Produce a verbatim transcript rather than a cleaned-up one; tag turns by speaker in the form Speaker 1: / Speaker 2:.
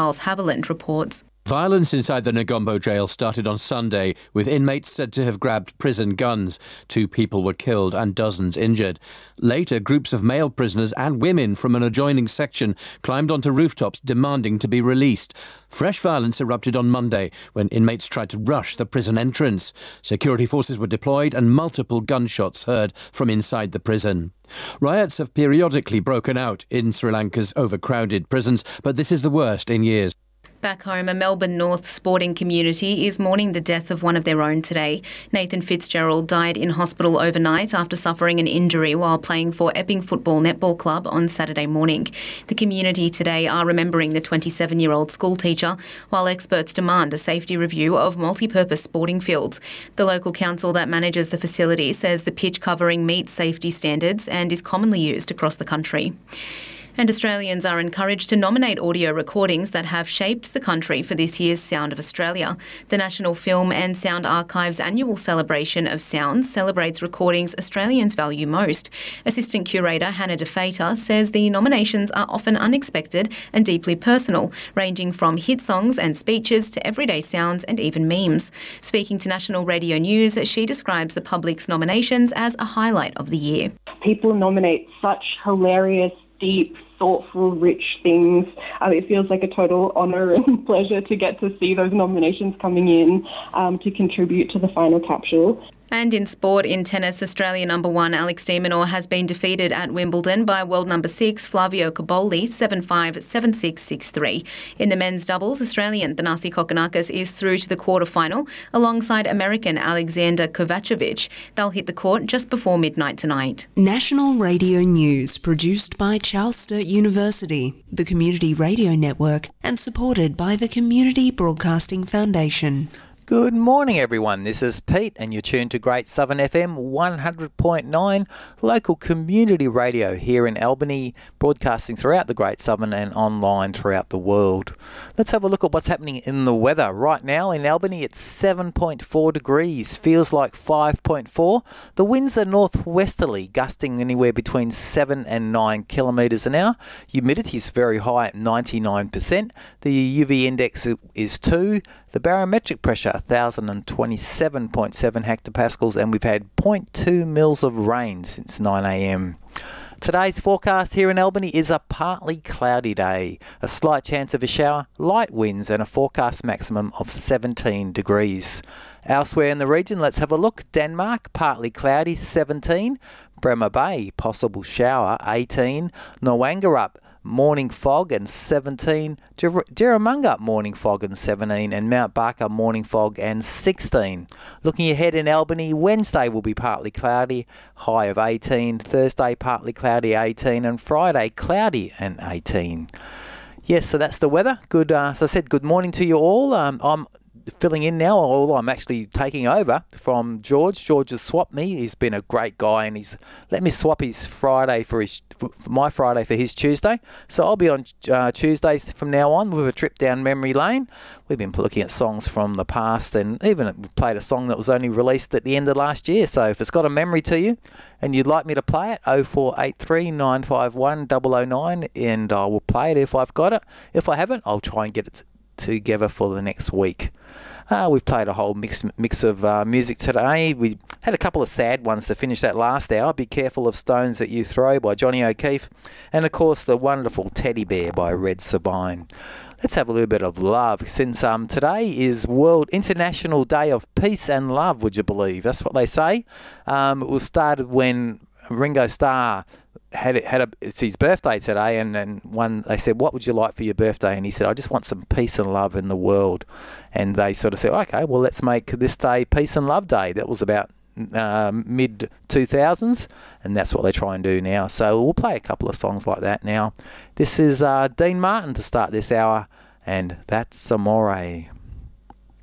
Speaker 1: Charles Haviland reports.
Speaker 2: Violence inside the Negombo jail started on Sunday, with inmates said to have grabbed prison guns. Two people were killed and dozens injured. Later, groups of male prisoners and women from an adjoining section climbed onto rooftops demanding to be released. Fresh violence erupted on Monday when inmates tried to rush the prison entrance. Security forces were deployed and multiple gunshots heard from inside the prison. Riots have periodically broken out in Sri Lanka's overcrowded prisons, but this is the worst in years.
Speaker 1: Back home, a Melbourne North sporting community is mourning the death of one of their own today. Nathan Fitzgerald died in hospital overnight after suffering an injury while playing for Epping Football Netball Club on Saturday morning. The community today are remembering the twenty-seven-year-old schoolteacher, while experts demand a safety review of multi-purpose sporting fields. The local council that manages the facility says the pitch covering meets safety standards and is commonly used across the country. And Australians are encouraged to nominate audio recordings that have shaped the country for this year's Sound of Australia. The National Film and Sound Archive's annual celebration of sounds celebrates recordings Australians value most. Assistant Curator Hannah DeFater says the nominations are often unexpected and deeply personal, ranging from hit songs and speeches to everyday sounds and even memes. Speaking to National Radio News, she describes the public's nominations as a highlight of the year.
Speaker 3: People nominate such hilarious, deep, thoughtful, rich things. Um, it feels like a total honour and pleasure to get to see those nominations coming in um, to contribute to the final capsule.
Speaker 1: And in sport, in tennis, Australia number one Alex de Minaur has been defeated at Wimbledon by world number six Flavio Cobolli seven five, seven six, six three. In the men's doubles, Australian Thanasi Kokkinakis is through to the quarter-final alongside American Alexander Kovacevic. They'll hit the court just before midnight tonight.
Speaker 4: National Radio News, produced by Charles Sturt University, the Community Radio Network, and supported by the Community Broadcasting Foundation.
Speaker 5: Good morning, everyone. This is Pete, and you're tuned to Great Southern F M one hundred point nine, local community radio here in Albany, broadcasting throughout the Great Southern and online throughout the world. Let's have a look at what's happening in the weather. Right now in Albany, it's seven point four degrees, feels like five point four. The winds are northwesterly, gusting anywhere between seven and nine kilometres an hour. Humidity is very high at ninety-nine percent. The U V index is two. The barometric pressure, one thousand twenty-seven point seven hectopascals, and we've had zero point two mils of rain since nine a m. Today's forecast here in Albany is a partly cloudy day, a slight chance of a shower, light winds, and a forecast maximum of seventeen degrees. Elsewhere in the region, let's have a look. Denmark, partly cloudy, seventeen. Bremer Bay, possible shower, eighteen. Noangarup, morning fog and seventeen. Jer- Jerramunga, morning fog and seventeen. And Mount Barker, morning fog and sixteen. Looking ahead in Albany, Wednesday will be partly cloudy, high of eighteen. Thursday, partly cloudy, eighteen. And Friday, cloudy and eighteen. Yes, so that's the weather. Good. Uh, so I said good morning to you all. Um, I'm filling in now, or I'm actually taking over from George. George has swapped me. He's been a great guy, and he's let me swap his Friday for his for my Friday for his Tuesday. So I'll be on uh, Tuesdays from now on with a trip down memory lane. We've been looking at songs from the past, and even played a song that was only released at the end of last year. So if it's got a memory to you and you'd like me to play it, oh four eight three, nine five one, double oh nine, and I will play it if I've got it. If I haven't, I'll try and get it together for the next week. Uh, we've played a whole mix mix of uh, music today. We had a couple of sad ones to finish that last hour. Be Careful of Stones That You Throw by Johnny O'Keefe. And, of course, the wonderful Teddy Bear by Red Sabine. Let's have a little bit of love, since um, today is World International Day of Peace and Love, would you believe? That's what they say. Um, it was started when Ringo Starr had it, had a, it's his birthday today, and, and one they said, what would you like for your birthday? And he said, I just want some peace and love in the world. And they sort of said, okay, well, let's make this day Peace and Love Day. That was about uh, mid two thousands, and that's what they try and do now. So we'll play a couple of songs like that now. This is uh, Dean Martin to start this hour, and That's Amore.